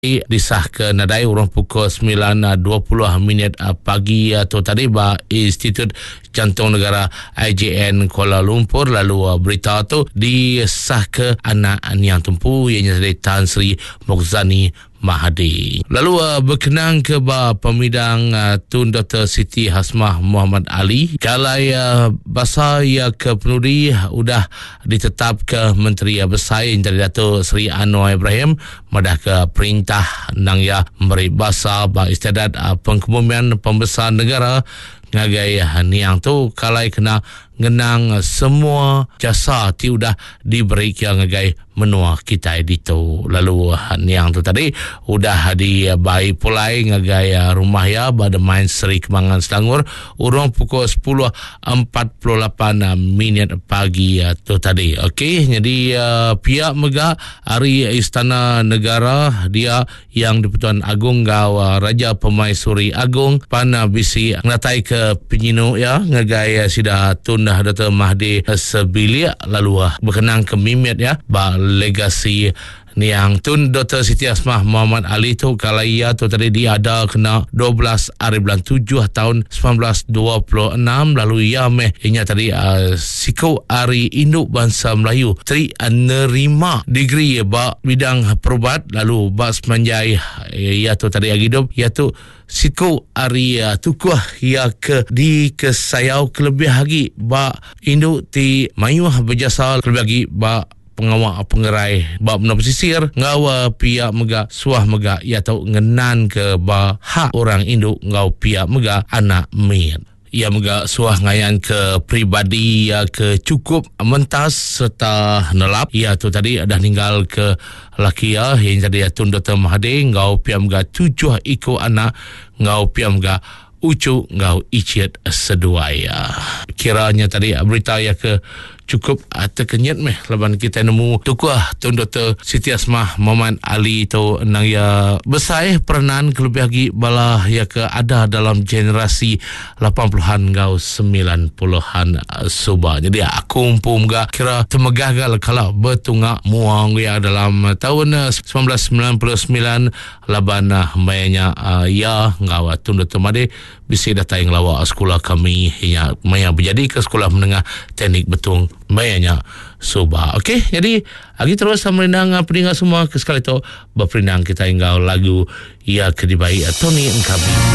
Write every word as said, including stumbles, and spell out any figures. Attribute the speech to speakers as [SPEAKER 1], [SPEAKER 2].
[SPEAKER 1] disah ke nadai urang pukul sembilan dua puluh minit pagi atau tadi ba Institut Jantung Negara I J N Kuala Lumpur. Lalu berita tu disah ke anak yang tumpu ianya Tan Sri Mokzani Mahdi. Lalu uh, berkenaan ke ba pemidang uh, Tun Doktor Siti Hasmah Muhammad Ali. Kalai uh, basa ia ke penudi udah ditetap ke Menteri Besar yang jadi Dato' Seri Anwar Ibrahim madah ke perintah nang ya memberi basa ba istiadat uh, pengkemudian pembesar negara ngagai niang tu kalai kena ngenang semua jasa ti udah diberi kia ngagai menua kita itu. Lalu niang tu tadi udah dibai pulai ngagai rumah ya pada main Seri Kembangan Selangor urang pukul sepuluh empat puluh lapan minit pagi tu tadi. Okey, jadi uh, pihak mega hari Istana Negara dia yang di-Pertuan Agong Gau Raja Pemaisuri Agong pana bisi ngatai ke penyinu ya ngagai sida Tun Dato' Mahdi Sebilia. Lalu berkenaan ke mimit ya ba legasi ni yang Tun Doktor Siti Hasmah Muhammad Ali tu kalau ia tu tadi dia ada kena dua belas hari bulan tujuh tahun sembilan belas dua puluh enam. Lalu ia meh inya tadi uh, siku hari induk bangsa Melayu tri nerima degree ba bidang perubat. Lalu ba semenjai ia tu tadi hidup ia tu siku hari uh, tukuh ia ke di kesayau kelebih lagi ba induk ti mayuh berjasa kelebih lagi ba pengawal pengerai ba menua pesisir ngawa pihak mega suah mega ia tahu ngenan ke ba hak orang induk ngau pihak mega anak min. Ia mega suah ngayan ke pribadi ya ke cukup mentas serta nelap. Ia tu tadi dah ninggal ke laki ya yang jadi Tun Doktor Mahdi ngau pihak mega tujuh ikut anak ngau pihak mega ucu ngau icit sedua ya. Kiranya tadi berita ya ke cukup uh, terkenyat meh leban kita nemu tukuah Tun Doktor Siti Hasmah Muhammad Ali tu nang ya besar peranan kelebih lagi bala ya ke ada dalam generasi lapan puluhan ngau sembilan puluhan uh, suba. Jadi aku umpum ga kira temegah kalau betungak muang ya dalam tahun uh, sembilan belas sembilan puluh sembilan laban uh, mayanya uh, ya ngau Tun Doktor Mahdi bisi datang lawa sekolah kami ya maya berjadi ke sekolah menengah teknik betung bayanya Subah. Okey, jadi lagi terus merindang peningat semua ke sekali tu berperindang kita hingga lagu ia kedibai Tony Engkabi.